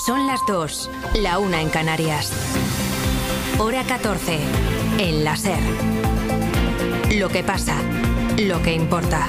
Son las 2, la 1 en Canarias. Hora 14, en la SER. Lo que pasa, lo que importa.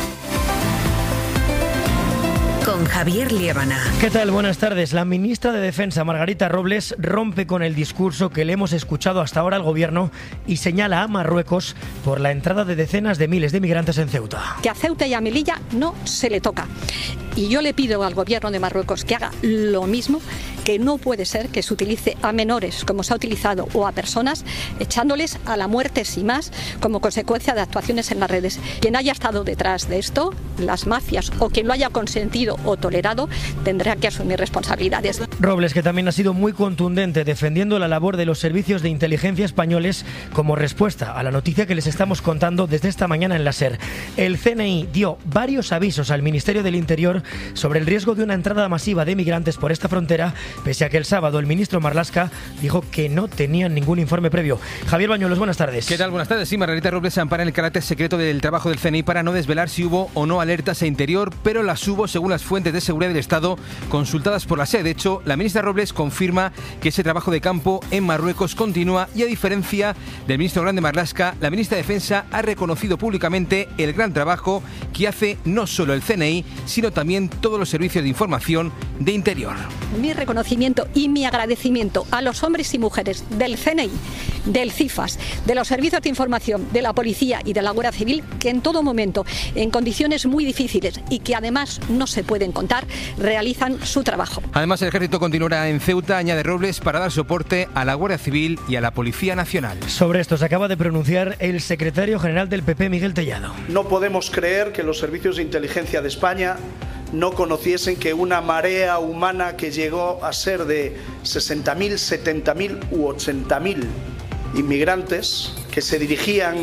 Con Javier Liébana. ¿Qué tal? Buenas tardes. La ministra de Defensa, Margarita Robles, rompe con el discurso que le hemos escuchado hasta ahora al gobierno y señala a Marruecos por la entrada de decenas de miles de migrantes en Ceuta. Que a Ceuta y a Melilla no se le toca. Y yo le pido al gobierno de Marruecos que haga lo mismo, que no puede ser que se utilice a menores, como se ha utilizado, o a personas, echándoles a la muerte sin más, como consecuencia de actuaciones en las redes. Quien haya estado detrás de esto, las mafias, o quien lo haya consentido o tolerado, tendrá que asumir responsabilidades. Robles, que también ha sido muy contundente defendiendo la labor de los servicios de inteligencia españoles como respuesta a la noticia que les estamos contando desde esta mañana en la SER. El CNI dio varios avisos al Ministerio del Interior sobre el riesgo de una entrada masiva de migrantes por esta frontera, pese a que el sábado el ministro Marlaska dijo que no tenían ningún informe previo. Javier Bañuelos, buenas tardes. ¿Qué tal? Buenas tardes. Sí, Margarita Robles se ampara en el carácter secreto del trabajo del CNI para no desvelar si hubo o no alertas a Interior, pero las hubo según las fuentes de seguridad del Estado consultadas por la SER. De hecho, la ministra Robles confirma que ese trabajo de campo en Marruecos continúa y, a diferencia del ministro Grande Marlaska, la ministra de Defensa ha reconocido públicamente el gran trabajo que hace no solo el CNI, sino también todos los servicios de información de Interior. Mi reconocimiento y mi agradecimiento a los hombres y mujeres del CNI, del CIFAS, de los servicios de información, de la policía y de la Guardia Civil, que en todo momento, en condiciones muy difíciles y que además no se pueden contar, realizan su trabajo. Además, el ejército continuará en Ceuta, añade Robles, para dar soporte a la Guardia Civil y a la Policía Nacional. Sobre esto se acaba de pronunciar el secretario general del PP, Miguel Tellado. No podemos creer que los servicios de inteligencia de España no conociesen que una marea humana que llegó a ser de 60.000, 70.000 u 80.000 inmigrantes que se dirigían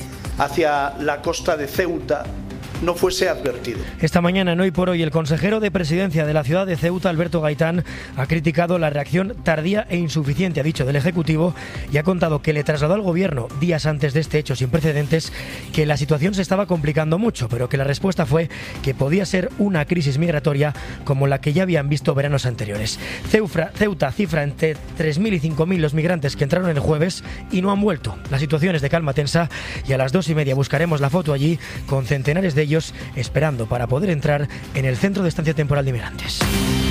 hacia la costa de Ceuta no fuese advertido. Esta mañana, en Hoy por Hoy, el consejero de Presidencia de la ciudad de Ceuta, Alberto Gaitán, ha criticado la reacción tardía e insuficiente, ha dicho, del Ejecutivo, y ha contado que le trasladó al Gobierno, días antes de este hecho sin precedentes, que la situación se estaba complicando mucho, pero que la respuesta fue que podía ser una crisis migratoria como la que ya habían visto veranos anteriores. Ceuta cifra entre 3.000 y 5.000 los migrantes que entraron el jueves y no han vuelto. La situación es de calma tensa y a las 2:30 buscaremos la foto allí con centenares de ellos esperando para poder entrar en el centro de estancia temporal de inmigrantes.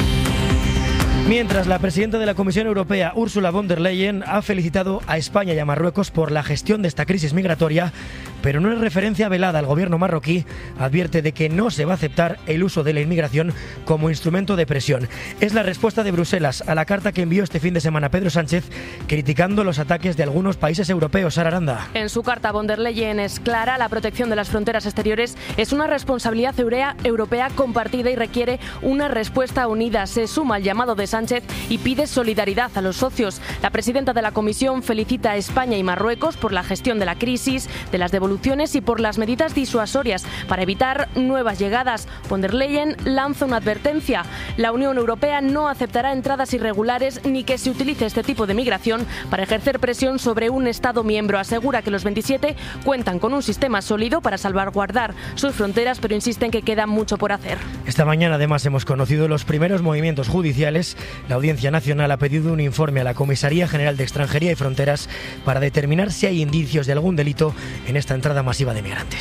Mientras, la presidenta de la Comisión Europea, Ursula von der Leyen, ha felicitado a España y a Marruecos por la gestión de esta crisis migratoria, pero en una referencia velada al gobierno marroquí, advierte de que no se va a aceptar el uso de la inmigración como instrumento de presión. Es la respuesta de Bruselas a la carta que envió este fin de semana Pedro Sánchez, criticando los ataques de algunos países europeos. Sara Aranda. En su carta, von der Leyen es clara: la protección de las fronteras exteriores es una responsabilidad europea compartida y requiere una respuesta unida. Se suma al llamado de Sánchez y pide solidaridad a los socios. La presidenta de la Comisión felicita a España y Marruecos por la gestión de la crisis, de las devoluciones y por las medidas disuasorias para evitar nuevas llegadas. Von der Leyen lanza una advertencia: la Unión Europea no aceptará entradas irregulares ni que se utilice este tipo de migración para ejercer presión sobre un Estado miembro. Asegura que los 27 cuentan con un sistema sólido para salvaguardar sus fronteras, pero insiste en que queda mucho por hacer. Esta mañana, además, hemos conocido los primeros movimientos judiciales. La Audiencia Nacional ha pedido un informe a la Comisaría General de Extranjería y Fronteras para determinar si hay indicios de algún delito en esta entrada masiva de migrantes.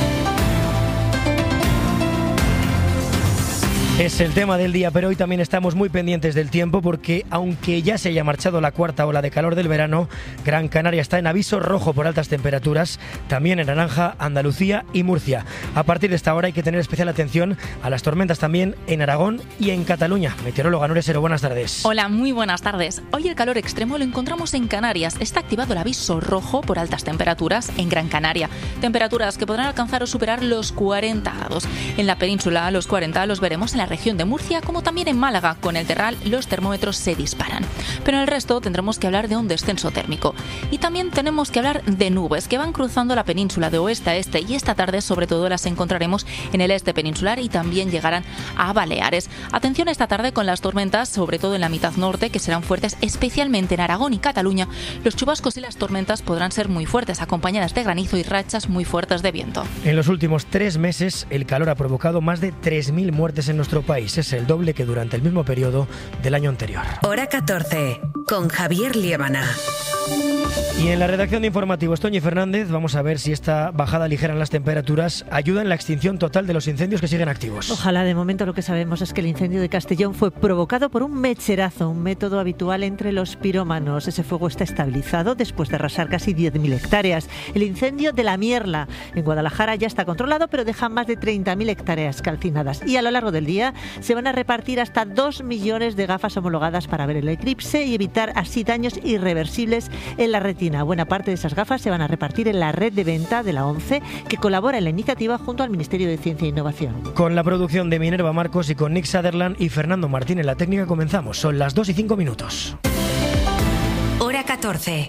Es el tema del día, pero hoy también estamos muy pendientes del tiempo porque, aunque ya se haya marchado la cuarta ola de calor del verano, Gran Canaria está en aviso rojo por altas temperaturas, también en naranja Andalucía y Murcia. A partir de esta hora hay que tener especial atención a las tormentas también en Aragón y en Cataluña. Meteoróloga Nuria Sero, buenas tardes. Hola, muy buenas tardes. Hoy el calor extremo lo encontramos en Canarias. Está activado el aviso rojo por altas temperaturas en Gran Canaria. Temperaturas que podrán alcanzar o superar los 40 grados. En la península, los 40 los veremos en la región de Murcia, como también en Málaga. Con el Terral los termómetros se disparan. Pero en el resto tendremos que hablar de un descenso térmico. Y también tenemos que hablar de nubes que van cruzando la península de oeste a este, y esta tarde sobre todo las encontraremos en el este peninsular y también llegarán a Baleares. Atención esta tarde con las tormentas, sobre todo en la mitad norte, que serán fuertes especialmente en Aragón y Cataluña. Los chubascos y las tormentas podrán ser muy fuertes, acompañadas de granizo y rachas muy fuertes de viento. En los últimos 3 meses el calor ha provocado más de 3.000 muertes en nuestro nuestro país. Es el doble que durante el mismo periodo del año anterior. Hora 14, con Javier Liébana. Y en la redacción de informativos, Toñi Fernández, vamos a ver si esta bajada ligera en las temperaturas ayuda en la extinción total de los incendios que siguen activos. Ojalá. De momento lo que sabemos es que el incendio de Castellón fue provocado por un mecherazo, un método habitual entre los pirómanos. Ese fuego está estabilizado después de arrasar casi 10.000 hectáreas. El incendio de La Mierla en Guadalajara ya está controlado, pero deja más de 30.000 hectáreas calcinadas. Y a lo largo del día se van a repartir hasta 2 millones de gafas homologadas para ver el eclipse y evitar así daños irreversibles en la retina. Buena parte de esas gafas se van a repartir en la red de venta de la ONCE, que colabora en la iniciativa junto al Ministerio de Ciencia e Innovación. Con la producción de Minerva Marcos y con Nick Sutherland y Fernando Martín en la técnica comenzamos. Son las 2:05. Hora 14.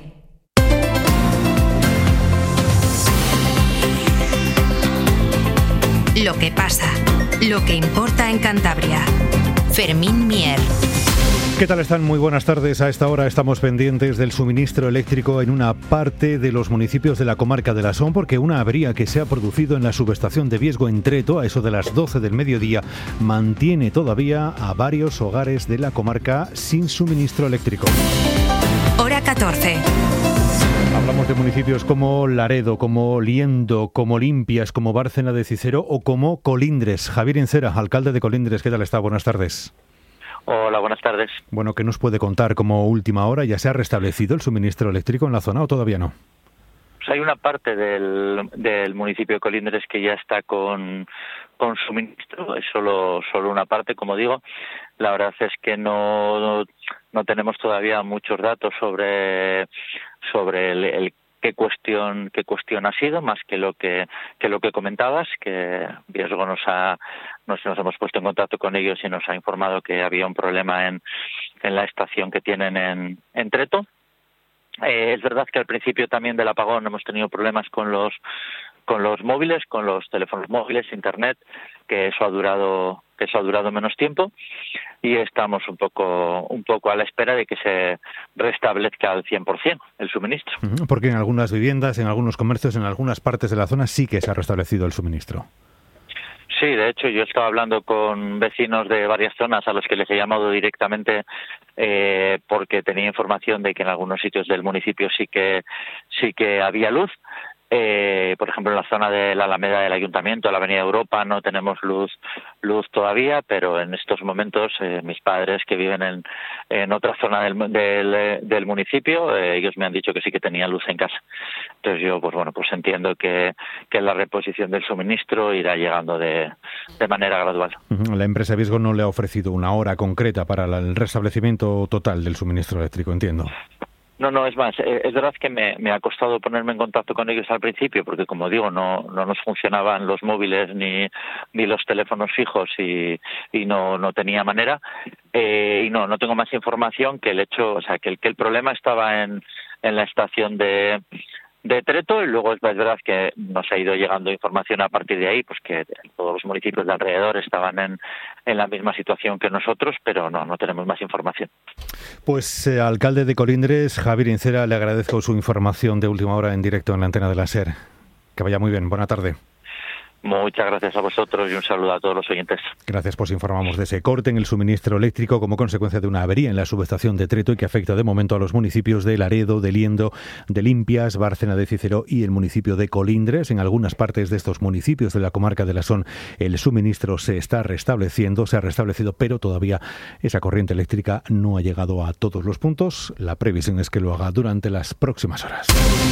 Lo que pasa, lo que importa en Cantabria. Fermín Mier. ¿Qué tal están? Muy buenas tardes. A esta hora estamos pendientes del suministro eléctrico en una parte de los municipios de la comarca de la Son, porque una avería que se ha producido en la subestación de Viesgo en Treto, a eso de las 12 del mediodía, mantiene todavía a varios hogares de la comarca sin suministro eléctrico. Hora 14. Hablamos de municipios como Laredo, como Liendo, como Limpias, como Bárcena de Cicero o como Colindres. Javier Incera, alcalde de Colindres, ¿qué tal está? Buenas tardes. Hola, buenas tardes. Bueno, ¿qué nos puede contar como última hora? ¿Ya se ha restablecido el suministro eléctrico en la zona o todavía no? Pues hay una parte del municipio de Colindres que ya está con suministro, es solo una parte, como digo. La verdad es que no tenemos todavía muchos datos sobre el qué cuestión ha sido, más que lo que comentabas, que Viesgo nos hemos puesto en contacto con ellos y nos ha informado que había un problema en la estación que tienen en Treto. Es verdad que al principio también del apagón hemos tenido problemas con los móviles, con los teléfonos móviles, internet, que eso ha durado menos tiempo, y estamos un poco a la espera de que se restablezca al 100% el suministro. Porque en algunas viviendas, en algunos comercios, en algunas partes de la zona sí que se ha restablecido el suministro. Sí, de hecho yo estaba hablando con vecinos de varias zonas a los que les he llamado directamente porque tenía información de que en algunos sitios del municipio sí que había luz. Por ejemplo, en la zona de la Alameda del Ayuntamiento, la Avenida Europa, no tenemos luz todavía, pero en estos momentos mis padres, que viven en otra zona del municipio, ellos me han dicho que sí que tenían luz en casa. Entonces yo, pues entiendo que la reposición del suministro irá llegando de manera gradual. La empresa Viesgo no le ha ofrecido una hora concreta para el restablecimiento total del suministro eléctrico, entiendo. No, es más, es verdad que me ha costado ponerme en contacto con ellos al principio, porque como digo, no nos funcionaban los móviles ni los teléfonos fijos y no tenía manera, y no tengo más información que el hecho, o sea, que el problema estaba en la estación de Treto, y luego es verdad que nos ha ido llegando información a partir de ahí, pues que todos los municipios de alrededor estaban en la misma situación que nosotros, pero no tenemos más información. Pues alcalde de Colindres, Javier Incera, le agradezco su información de última hora en directo en la antena de la SER. Que vaya muy bien, buena tarde. Muchas gracias a vosotros y un saludo a todos los oyentes. Gracias, pues informamos de ese corte en el suministro eléctrico como consecuencia de una avería en la subestación de Treto y que afecta de momento a los municipios de Laredo, de Liendo, de Limpias, Bárcena de Cicero y el municipio de Colindres. En algunas partes de estos municipios de la comarca de la Son el suministro se ha restablecido, pero todavía esa corriente eléctrica no ha llegado a todos los puntos. La previsión es que lo haga durante las próximas horas.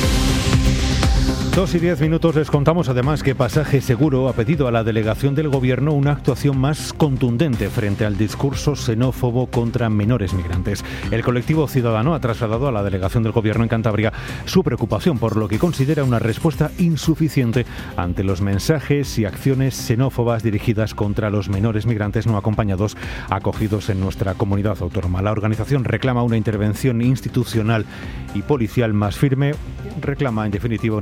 2:10. Les contamos además que Pasaje Seguro ha pedido a la delegación del Gobierno una actuación más contundente frente al discurso xenófobo contra menores migrantes. El colectivo ciudadano ha trasladado a la delegación del Gobierno en Cantabria su preocupación por lo que considera una respuesta insuficiente ante los mensajes y acciones xenófobas dirigidas contra los menores migrantes no acompañados acogidos en nuestra comunidad autónoma. La organización reclama una intervención institucional y policial más firme, reclama en definitiva una mayor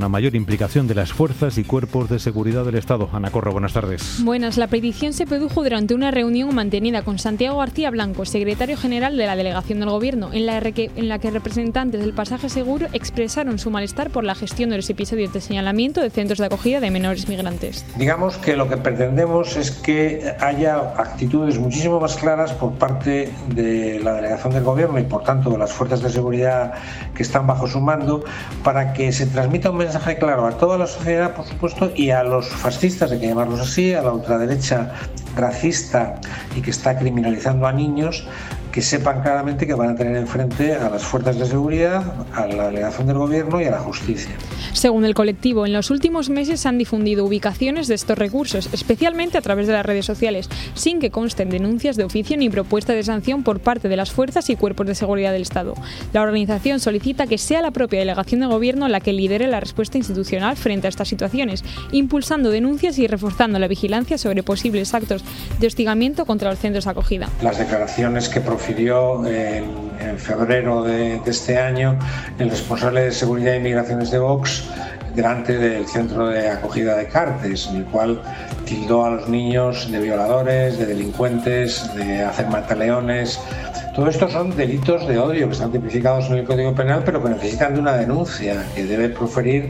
implicación de las fuerzas y cuerpos de seguridad del Estado. Ana Corro, buenas tardes. Buenas. La petición se produjo durante una reunión mantenida con Santiago García Blanco, secretario general de la delegación del Gobierno, en la que representantes del Pasaje Seguro expresaron su malestar por la gestión de los episodios de señalamiento de centros de acogida de menores migrantes. Digamos que lo que pretendemos es que haya actitudes muchísimo más claras por parte de la delegación del Gobierno y por tanto de las fuerzas de seguridad que están bajo su mando, para que se transmita un mensaje claro a toda la sociedad, por supuesto, y a los fascistas, hay que llamarlos así, a la ultraderecha racista y que está criminalizando a niños, que sepan claramente que van a tener enfrente a las fuerzas de seguridad, a la delegación del Gobierno y a la justicia. Según el colectivo, en los últimos meses se han difundido ubicaciones de estos recursos, especialmente a través de las redes sociales, sin que consten denuncias de oficio ni propuesta de sanción por parte de las fuerzas y cuerpos de seguridad del Estado. La organización solicita que sea la propia delegación de Gobierno la que lidere la respuesta institucional frente a estas situaciones, impulsando denuncias y reforzando la vigilancia sobre posibles actos de hostigamiento contra los centros de acogida. Las declaraciones que profirió en febrero de este año el responsable de Seguridad e Inmigraciones de Vox delante del centro de acogida de Cartes, en el cual tildó a los niños de violadores, de delincuentes, de hacer mataleones. Todo esto son delitos de odio que están tipificados en el Código Penal, pero que necesitan de una denuncia que debe proferir,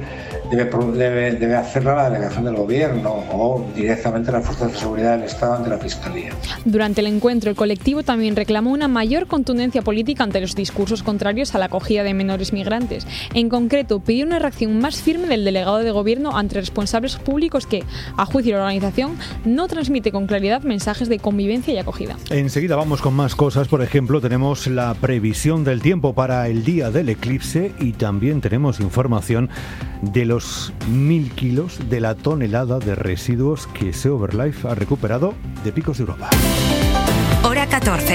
debe hacerla la delegación del Gobierno o directamente las fuerzas de seguridad del Estado ante la Fiscalía. Durante el encuentro, el colectivo también reclamó una mayor contundencia política ante los discursos contrarios a la acogida de menores migrantes. En concreto, pidió una reacción más firme del delegado de Gobierno ante responsables públicos que, a juicio de la organización, no transmite con claridad mensajes de convivencia y acogida. Enseguida vamos con más cosas. Por ejemplo, tenemos la previsión del tiempo para el día del eclipse y también tenemos información de los 1.000 kilos de la tonelada de residuos que Seoverlife ha recuperado de Picos de Europa. Hora 14.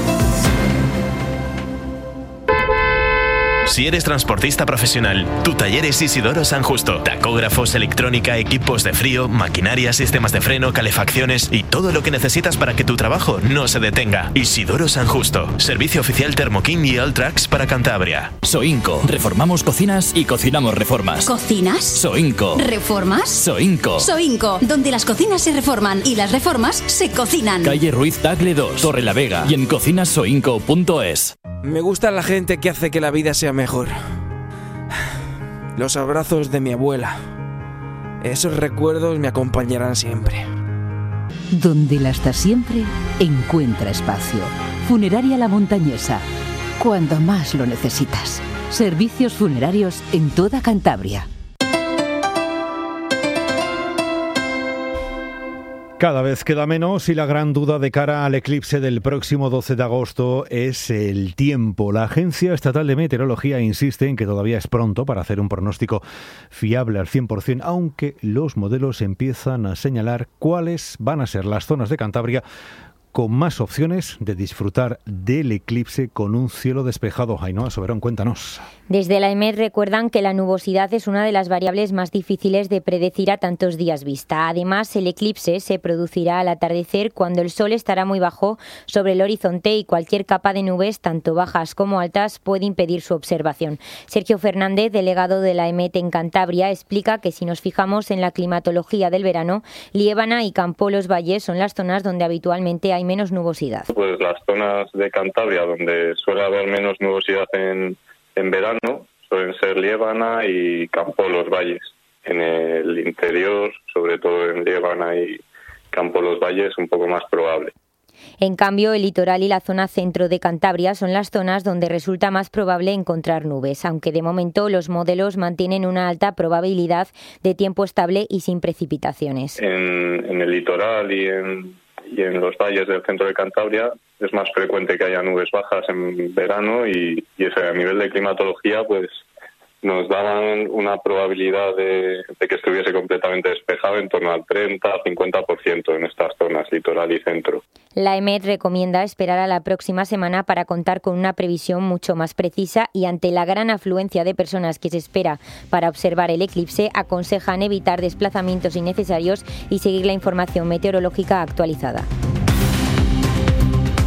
Si eres transportista profesional, tu taller es Isidoro San Justo. Tacógrafos, electrónica, equipos de frío, maquinaria, sistemas de freno, calefacciones y todo lo que necesitas para que tu trabajo no se detenga. Isidoro San Justo. Servicio oficial Thermoking y Alltrax para Cantabria. Soinco. Reformamos cocinas y cocinamos reformas. ¿Cocinas? Soinco. ¿Reformas? Soinco. Soinco. Donde las cocinas se reforman y las reformas se cocinan. Calle Ruiz Tagle 2, Torre la Vega y en cocinasoinco.es. Me gusta la gente que hace que la vida sea mejor. Los abrazos de mi abuela. Esos recuerdos me acompañarán siempre. Donde la hasta siempre encuentra espacio. Funeraria La Montañesa. Cuando más lo necesitas. Servicios funerarios en toda Cantabria. Cada vez queda menos y la gran duda de cara al eclipse del próximo 12 de agosto es el tiempo. La Agencia Estatal de Meteorología insiste en que todavía es pronto para hacer un pronóstico fiable al 100%, aunque los modelos empiezan a señalar cuáles van a ser las zonas de Cantabria con más opciones de disfrutar del eclipse con un cielo despejado. Ainhoa Soberón, cuéntanos. Desde la EMET recuerdan que la nubosidad es una de las variables más difíciles de predecir a tantos días vista. Además, el eclipse se producirá al atardecer cuando el sol estará muy bajo sobre el horizonte y cualquier capa de nubes, tanto bajas como altas, puede impedir su observación. Sergio Fernández, delegado de la EMET en Cantabria, explica que si nos fijamos en la climatología del verano, Liébana y Campo Los Valles son las zonas donde habitualmente hay menos nubosidad. Pues las zonas de Cantabria donde suele haber menos nubosidad en verano suelen ser Liébana y Campo Los Valles. En el interior, sobre todo en Liébana y Campo Los Valles, un poco más probable. En cambio, el litoral y la zona centro de Cantabria son las zonas donde resulta más probable encontrar nubes, aunque de momento los modelos mantienen una alta probabilidad de tiempo estable y sin precipitaciones. En el litoral y en los valles del centro de Cantabria es más frecuente que haya nubes bajas en verano y eso a nivel de climatología pues nos daban una probabilidad de que estuviese completamente despejado en torno al 30-50% en estas zonas, litoral y centro. La EMET recomienda esperar a la próxima semana para contar con una previsión mucho más precisa y ante la gran afluencia de personas que se espera para observar el eclipse, aconsejan evitar desplazamientos innecesarios y seguir la información meteorológica actualizada. Y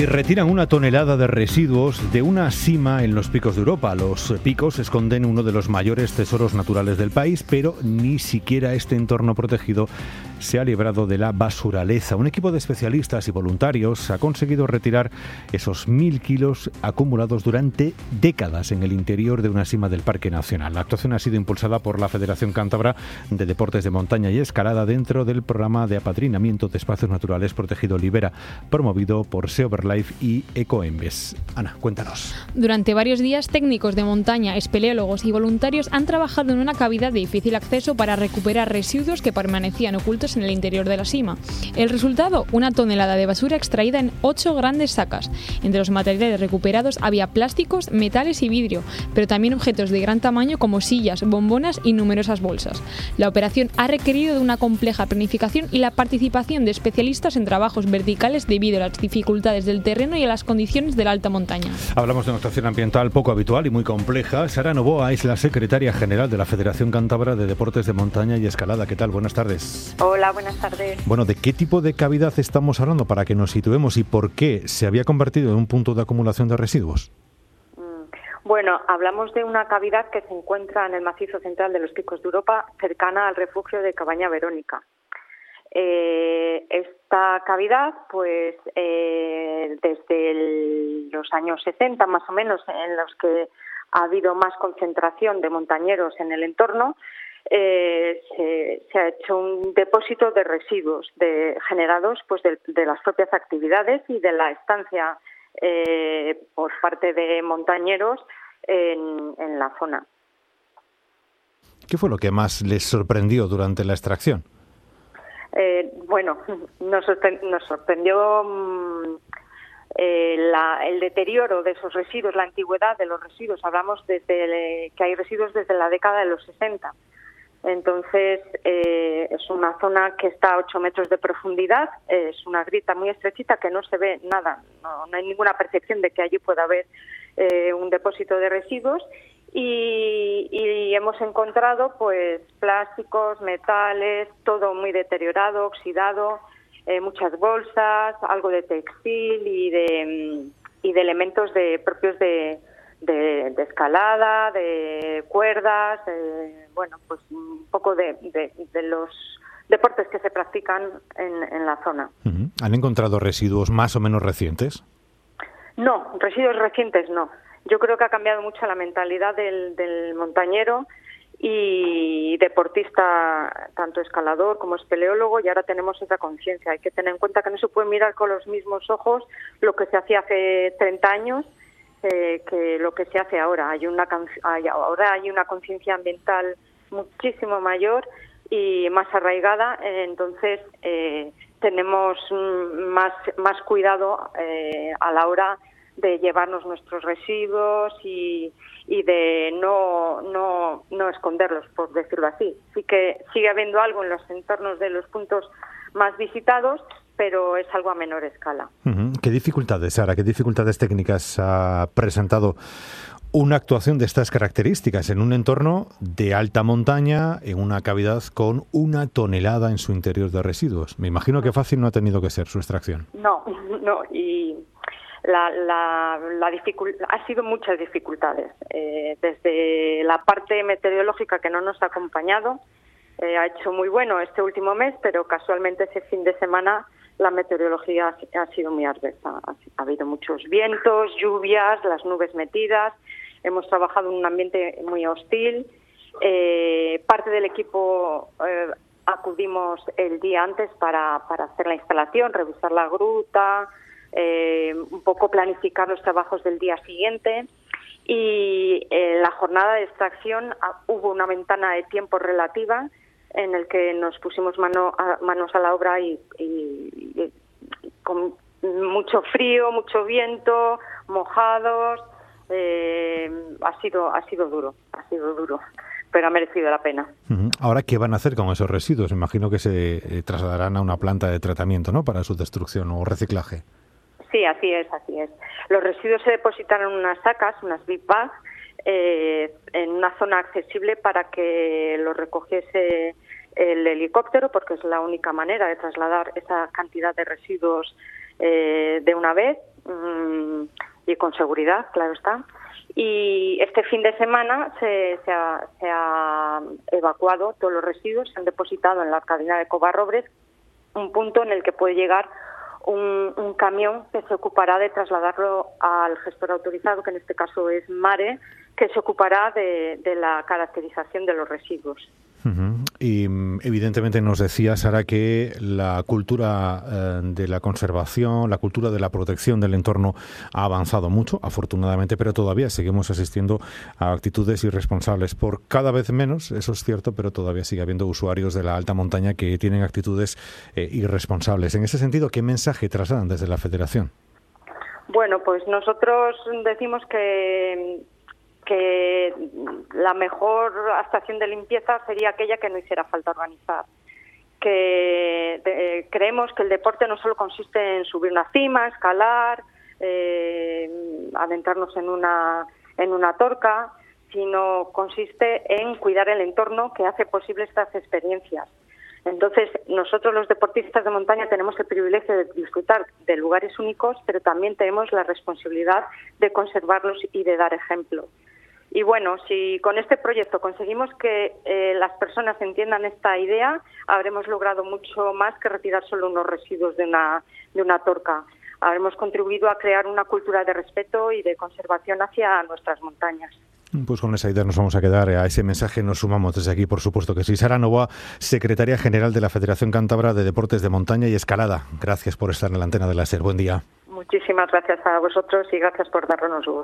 y retiran 1 tonelada de residuos de una sima en los Picos de Europa. Los picos esconden uno de los mayores tesoros naturales del país, pero ni siquiera este entorno protegido se ha librado de la basuraleza. Un equipo de especialistas y voluntarios ha conseguido retirar esos 1.000 kilos acumulados durante décadas en el interior de una sima del Parque Nacional. La actuación ha sido impulsada por la Federación Cántabra de Deportes de Montaña y Escalada dentro del programa de apadrinamiento de espacios naturales protegido Libera, promovido por Sea Overlife y Ecoembes. Ana, cuéntanos. Durante varios días, técnicos de montaña, espeleólogos y voluntarios han trabajado en una cavidad de difícil acceso para recuperar residuos que permanecían ocultos en el interior de la sima. El resultado, 1 tonelada de basura extraída en 8 grandes sacas. Entre los materiales recuperados había plásticos, metales y vidrio, pero también objetos de gran tamaño como sillas, bombonas y numerosas bolsas. La operación ha requerido de una compleja planificación y la participación de especialistas en trabajos verticales debido a las dificultades del terreno y a las condiciones de la alta montaña. Hablamos de una actuación ambiental poco habitual y muy compleja. Sara Novoa es la secretaria general de la Federación Cántabra de Deportes de Montaña y Escalada. ¿Qué tal? Buenas tardes. Hola, buenas tardes. Bueno, ¿de qué tipo de cavidad estamos hablando para que nos situemos y por qué se había convertido en un punto de acumulación de residuos? Bueno, hablamos de una cavidad que se encuentra en el macizo central de los Picos de Europa, cercana al refugio de Cabaña Verónica. Esta cavidad, pues desde los años 60 más o menos, en los que ha habido más concentración de montañeros en el entorno, se ha hecho un depósito de residuos generados pues de las propias actividades y de la estancia por parte de montañeros en la zona. ¿Qué fue lo que más les sorprendió durante la extracción? Bueno, nos sorprendió el deterioro de esos residuos, la antigüedad de los residuos. Hablamos que hay residuos desde la década de los 60. Entonces, es una zona que está a 8 metros de profundidad, es una grieta muy estrechita que no se ve nada, no hay ninguna percepción de que allí pueda haber un depósito de residuos y hemos encontrado pues plásticos, metales, todo muy deteriorado, oxidado, muchas bolsas, algo de textil y de elementos propios de escalada, de cuerdas, bueno, pues un poco de los deportes que se practican en la zona. ¿Han encontrado residuos más o menos recientes? No, residuos recientes no. Yo creo que ha cambiado mucho la mentalidad del montañero y deportista, tanto escalador como espeleólogo, y ahora tenemos esa conciencia. Hay que tener en cuenta que no se puede mirar con los mismos ojos lo que se hacía hace 30 años que lo que se hace ahora. Ahora hay una conciencia ambiental muchísimo mayor y más arraigada, entonces tenemos más cuidado a la hora de llevarnos nuestros residuos y de no esconderlos, por decirlo así. Sí que sigue habiendo algo en los entornos de los puntos más visitados, pero es algo a menor escala. ¿Qué dificultades, Sara, qué dificultades técnicas ha presentado una actuación de estas características en un entorno de alta montaña, en una cavidad con 1 tonelada en su interior de residuos? Me imagino que fácil no ha tenido que ser su extracción. No, y la ha sido muchas dificultades. Desde la parte meteorológica, que no nos ha acompañado, ha hecho muy bueno este último mes, pero casualmente ese fin de semana la meteorología ha sido muy adversa. Ha habido muchos vientos, lluvias, las nubes metidas. Hemos trabajado en un ambiente muy hostil. Parte del equipo acudimos el día antes para hacer la instalación, revisar la gruta, un poco planificar los trabajos del día siguiente. Y en la jornada de extracción hubo una ventana de tiempo relativa en el que nos pusimos manos a la obra y con mucho frío, mucho viento, mojados. Ha sido duro, pero ha merecido la pena. Ahora, ¿qué van a hacer con esos residuos? Imagino que se trasladarán a una planta de tratamiento, ¿no?, para su destrucción o reciclaje. Sí, así es. Los residuos se depositaron en unas sacas, unas big bags, en una zona accesible para que los recogiese el helicóptero, porque es la única manera de trasladar esa cantidad de residuos de una vez. con seguridad, claro está. Y este fin de semana se ha evacuado todos los residuos, se han depositado en la cadena de Covarrubias, un punto en el que puede llegar un camión que se ocupará de trasladarlo al gestor autorizado, que en este caso es Mare, que se ocupará de la caracterización de los residuos. Y evidentemente nos decía, Sara, que la cultura de la conservación, la cultura de la protección del entorno ha avanzado mucho, afortunadamente, pero todavía seguimos asistiendo a actitudes irresponsables por cada vez menos, eso es cierto, pero todavía sigue habiendo usuarios de la alta montaña que tienen actitudes irresponsables. En ese sentido, ¿qué mensaje trasladan desde la Federación? Bueno, pues nosotros decimos que la mejor estación de limpieza sería aquella que no hiciera falta organizar. Creemos que el deporte no solo consiste en subir una cima, escalar, adentrarnos en una torca, sino consiste en cuidar el entorno que hace posible estas experiencias. Entonces, nosotros los deportistas de montaña tenemos el privilegio de disfrutar de lugares únicos, pero también tenemos la responsabilidad de conservarlos y de dar ejemplo. Y bueno, si con este proyecto conseguimos que las personas entiendan esta idea, habremos logrado mucho más que retirar solo unos residuos de una torca. Habremos contribuido a crear una cultura de respeto y de conservación hacia nuestras montañas. Pues con esa idea nos vamos a quedar, a ese mensaje nos sumamos desde aquí, por supuesto que sí. Sara Novoa, secretaria general de la Federación Cántabra de Deportes de Montaña y Escalada. Gracias por estar en la antena de la SER. Buen día. Muchísimas gracias a vosotros y gracias por darnos voz.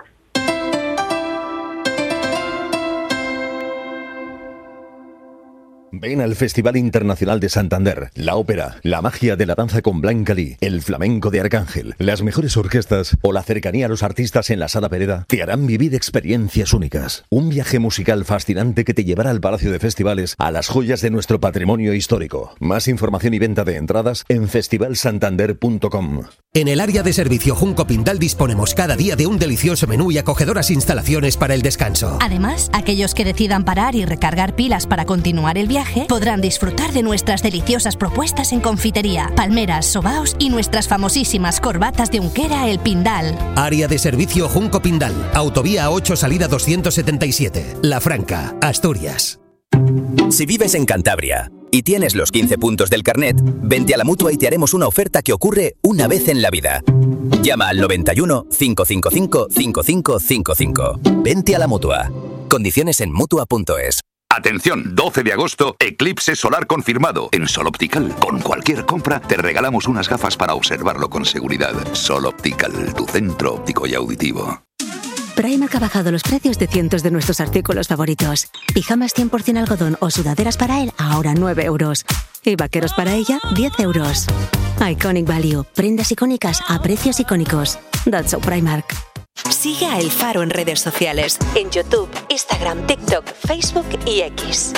Ven al Festival Internacional de Santander, la ópera, la magia de la danza con Blanca Lee, el flamenco de Arcángel, las mejores orquestas o la cercanía a los artistas en la Sala Pereda te harán vivir experiencias únicas. Un viaje musical fascinante que te llevará al Palacio de Festivales, a las joyas de nuestro patrimonio histórico. Más información y venta de entradas en festivalsantander.com. En el área de servicio Junco Pindal disponemos cada día de un delicioso menú y acogedoras instalaciones para el descanso. Además, aquellos que decidan parar y recargar pilas para continuar el viaje podrán disfrutar de nuestras deliciosas propuestas en confitería, palmeras, sobaos y nuestras famosísimas corbatas de Unquera El Pindal. Área de servicio Junco Pindal, Autovía 8 salida 277, La Franca, Asturias. Si vives en Cantabria y tienes los 15 puntos del carnet, vente a la Mutua y te haremos una oferta que ocurre una vez en la vida. Llama al 91 555 5555. Vente a la Mutua. Condiciones en Mutua.es. Atención, 12 de agosto, eclipse solar confirmado en Sol Optical. Con cualquier compra te regalamos unas gafas para observarlo con seguridad. Sol Optical, tu centro óptico y auditivo. Primark ha bajado los precios de cientos de nuestros artículos favoritos. Pijamas 100% algodón o sudaderas para él, ahora 9 euros. Y vaqueros para ella, 10 euros. Iconic Value. Prendas icónicas a precios icónicos. That's so Primark. Sigue a El Faro en redes sociales. En YouTube, Instagram, TikTok, Facebook y X.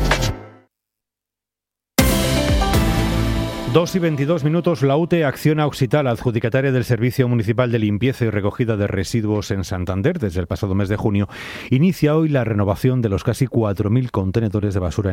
2:22. La UTE Acciona Oxital, adjudicataria del Servicio Municipal de Limpieza y Recogida de Residuos en Santander desde el pasado mes de junio, inicia hoy la renovación de los casi 4.000 contenedores de basura